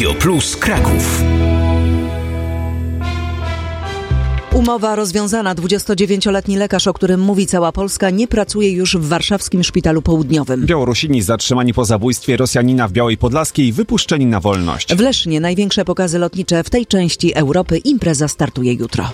Radio Plus Kraków. Umowa rozwiązana. 29-letni lekarz, o którym mówi cała Polska, nie pracuje już w warszawskim Szpitalu Południowym. Białorusini zatrzymani po zabójstwie Rosjanina w Białej Podlaskiej wypuszczeni na wolność. W Lesznie największe pokazy lotnicze w tej części Europy. Impreza startuje jutro.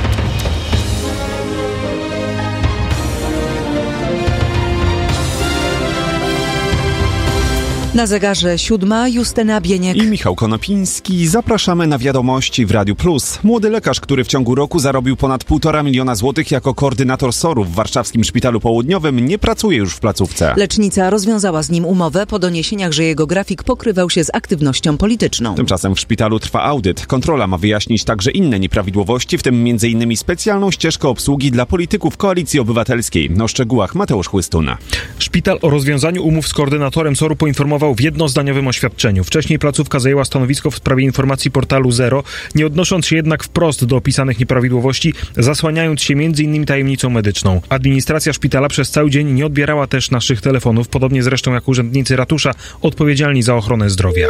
Na zegarze 7:00, Justyna Bieniek i Michał Konopiński. Zapraszamy na wiadomości w Radiu Plus. Młody lekarz, który w ciągu roku zarobił ponad 1,5 miliona złotych jako koordynator SOR-u w warszawskim Szpitalu Południowym, nie pracuje już w placówce. Lecznica rozwiązała z nim umowę po doniesieniach, że jego grafik pokrywał się z aktywnością polityczną. Tymczasem w szpitalu trwa audyt. Kontrola ma wyjaśnić także inne nieprawidłowości, w tym m.in. specjalną ścieżkę obsługi dla polityków Koalicji Obywatelskiej. O szczegółach Mateusz Chłystuna. Szpital o rozwiązaniu umów z koordynatorem SOR-u poinformował w jednozdaniowym oświadczeniu. Wcześniej placówka zajęła stanowisko w sprawie informacji portalu Zero, nie odnosząc się jednak wprost do opisanych nieprawidłowości, zasłaniając się m.in. tajemnicą medyczną. Administracja szpitala przez cały dzień nie odbierała też naszych telefonów, podobnie zresztą jak urzędnicy ratusza odpowiedzialni za ochronę zdrowia.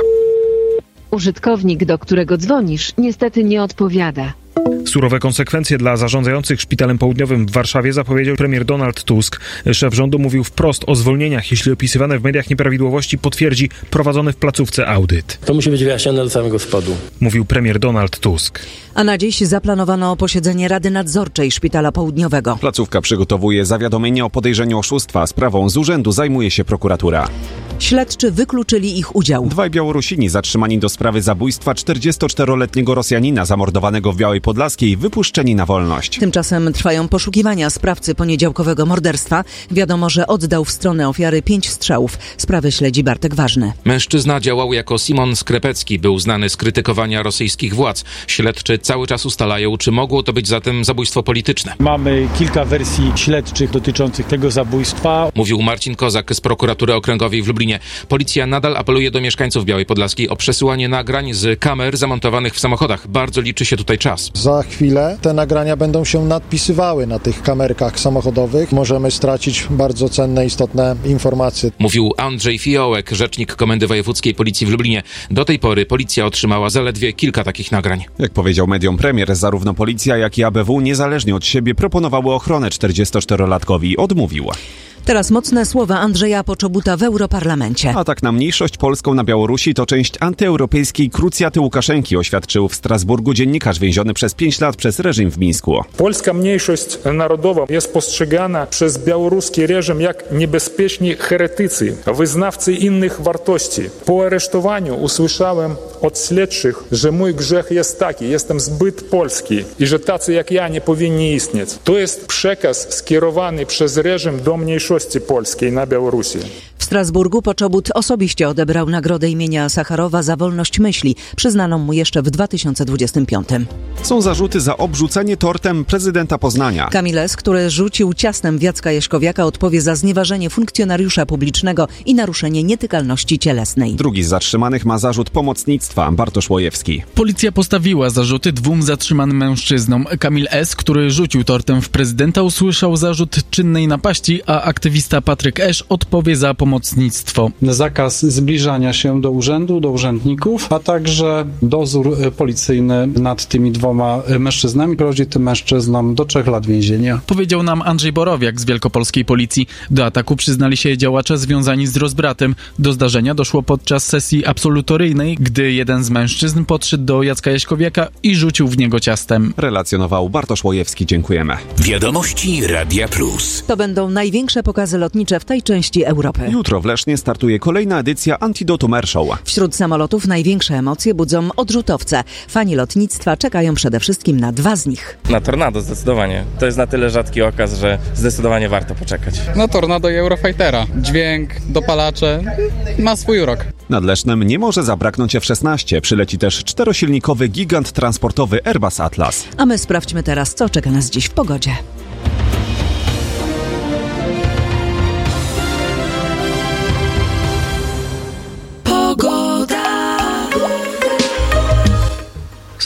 Użytkownik, do którego dzwonisz, niestety nie odpowiada. Surowe konsekwencje dla zarządzających Szpitalem Południowym w Warszawie zapowiedział premier Donald Tusk. Szef rządu mówił wprost o zwolnieniach, jeśli opisywane w mediach nieprawidłowości potwierdzi prowadzony w placówce audyt. To musi być wyjaśnione do samego spodu. Mówił premier Donald Tusk. A na dziś zaplanowano posiedzenie Rady Nadzorczej Szpitala Południowego. Placówka przygotowuje zawiadomienie o podejrzeniu oszustwa. Sprawą z urzędu zajmuje się prokuratura. Śledczy wykluczyli ich udział. 2 Białorusini zatrzymani do sprawy zabójstwa 44-letniego Rosjanina zamordowanego w Białej Podlaskiej wypuszczeni na wolność. Tymczasem trwają poszukiwania sprawcy poniedziałkowego morderstwa. Wiadomo, że oddał w stronę ofiary 5 strzałów. Sprawę śledzi Bartek Ważny. Mężczyzna działał jako Simon Skrepecki. Był znany z krytykowania rosyjskich władz. Śledczy cały czas ustalają, czy mogło to być zatem zabójstwo polityczne. Mamy kilka wersji śledczych dotyczących tego zabójstwa. Mówił Marcin Kozak z prokuratury okręgowej w Lublinie. Policja nadal apeluje do mieszkańców Białej Podlaskiej o przesyłanie nagrań z kamer zamontowanych w samochodach. Bardzo liczy się tutaj czas. Za chwilę te nagrania będą się nadpisywały na tych kamerkach samochodowych. Możemy stracić bardzo cenne, istotne informacje. Mówił Andrzej Fiołek, rzecznik Komendy Wojewódzkiej Policji w Lublinie. Do tej pory policja otrzymała zaledwie kilka takich nagrań. Jak powiedział mediom premier, zarówno policja, jak i ABW niezależnie od siebie proponowały ochronę 44-latkowi. Odmówił. Teraz mocne słowa Andrzeja Poczobuta w Europarlamencie. Atak na mniejszość polską na Białorusi to część antyeuropejskiej krucjaty Łukaszenki, oświadczył w Strasburgu dziennikarz więziony przez 5 lat przez reżim w Mińsku. Polska mniejszość narodowa jest postrzegana przez białoruski reżim jak niebezpieczni heretycy, wyznawcy innych wartości. Po aresztowaniu usłyszałem od śledczych, że mój grzech jest taki, jestem zbyt polski i że tacy jak ja nie powinni istnieć. To jest przekaz skierowany przez reżim do mniejszości polskiej na Białorusi. W Strasburgu Poczobut osobiście odebrał nagrodę imienia Sacharowa za wolność myśli, przyznaną mu jeszcze w 2025. Są zarzuty za obrzucenie tortem prezydenta Poznania. Kamil S., który rzucił ciastem w Jacka Jaśkowiaka, odpowie za znieważenie funkcjonariusza publicznego i naruszenie nietykalności cielesnej. Drugi z zatrzymanych ma zarzut pomocnictwa, Bartosz Łojewski. Policja postawiła zarzuty 2 zatrzymanym mężczyznom. Kamil S., który rzucił tortem w prezydenta, usłyszał zarzut czynnej napaści, a aktywista Patryk Esz odpowie za pomocnictwo. Zakaz zbliżania się do urzędu, do urzędników, a także dozór policyjny nad tymi 2 mężczyznami grozi tym mężczyznom do 3 lat więzienia. Powiedział nam Andrzej Borowiak z Wielkopolskiej Policji. Do ataku przyznali się działacze związani z rozbratem. Do zdarzenia doszło podczas sesji absolutoryjnej, gdy jeden z mężczyzn podszedł do Jacka Jaśkowiaka i rzucił w niego ciastem. Relacjonował Bartosz Łojewski. Dziękujemy. Wiadomości Radia Plus. To będą największe pokazy lotnicze w tej części Europy. Jutro w Lesznie startuje kolejna edycja Antidotum Air Show. Wśród samolotów największe emocje budzą odrzutowce. Fani lotnictwa czekają przede wszystkim na 2 z nich. Na Tornado zdecydowanie. To jest na tyle rzadki okaz, że zdecydowanie warto poczekać. Na Tornado i Eurofightera. Dźwięk, dopalacze, ma swój urok. Nad Lesznem nie może zabraknąć F-16. Przyleci też 4-silnikowy gigant transportowy Airbus Atlas. A my sprawdźmy teraz, co czeka nas dziś w pogodzie.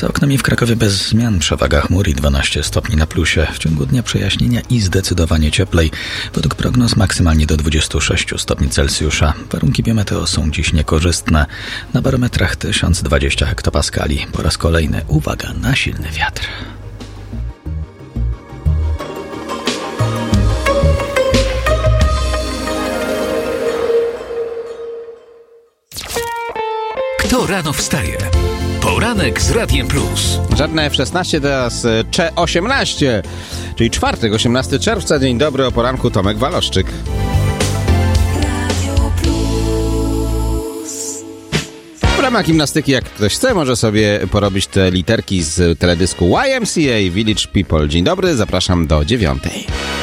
Za oknami w Krakowie bez zmian, przewaga chmur i 12 stopni na plusie. W ciągu dnia przejaśnienia i zdecydowanie cieplej. Według prognoz maksymalnie do 26 stopni Celsjusza. Warunki biometeo są dziś niekorzystne. Na barometrach 1020 hektopaskali. Po raz kolejny uwaga na silny wiatr. Kto rano wstaje? Poranek z Radiem Plus. Żadne F16, teraz Cze18, czyli czwartek, 18 czerwca. Dzień dobry, o poranku Tomek Waloszczyk. W ramach gimnastyki, jak ktoś chce, może sobie porobić te literki z teledysku YMCA Village People. Dzień dobry, zapraszam do 9:00.